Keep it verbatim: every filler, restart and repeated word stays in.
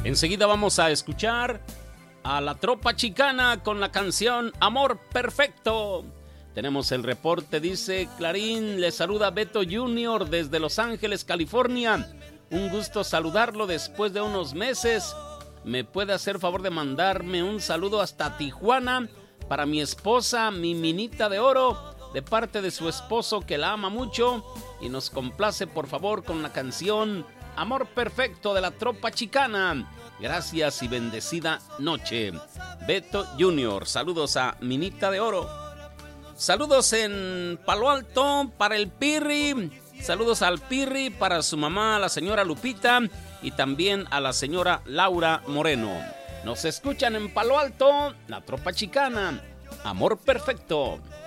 Enseguida vamos a escuchar a la Tropa Chicana con la canción Amor Perfecto. Tenemos el reporte, dice Clarín, le saluda Beto Junior desde Los Ángeles, California. Un gusto saludarlo después de unos meses. ¿Me puede hacer favor de mandarme un saludo hasta Tijuana para mi esposa, mi minita de oro, de parte de su esposo que la ama mucho? Y nos complace por favor con la canción Amor Perfecto de la Tropa Chicana. Gracias y bendecida noche. Beto Junior, saludos a Minita de Oro. Saludos en Palo Alto para el Pirri. Saludos al Pirri, para su mamá, la señora Lupita, y también a la señora Laura Moreno. Nos escuchan en Palo Alto, la Tropa Chicana. Amor Perfecto.